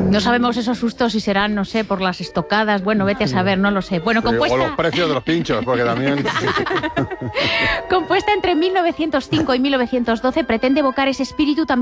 No sabemos esos sustos si serán, no sé, por las estocadas. Bueno, vete a saber, no lo sé. Bueno, compuesta... O los precios de los pinchos, porque también... Compuesta entre 1905 y 1912, pretende evocar ese espíritu también